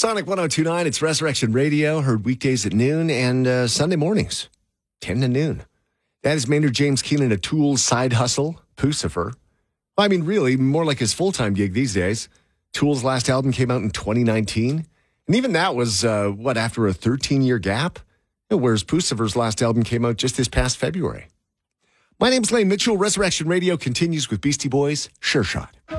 Sonic 102.9, it's Resurrection Radio, heard weekdays at noon and Sunday mornings, 10 to noon. That is Maynard James Keenan, a Tool's side hustle, Puscifer. I mean, really, more like his full-time gig these days. Tool's last album came out in 2019. And even that was, after a 13-year gap? Whereas Puscifer's last album came out just this past February. My name's Lane Mitchell. Resurrection Radio continues with Beastie Boys' Sure Shot.